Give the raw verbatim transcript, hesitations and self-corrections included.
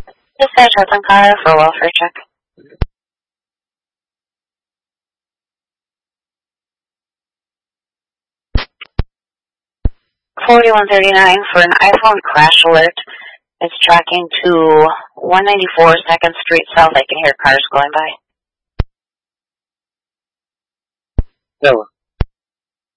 Dispatch Hudson car for a welfare check. forty-one thirty-nine for an iPhone crash alert. It's tracking to one ninety-four second Street South. I can hear cars going by. No.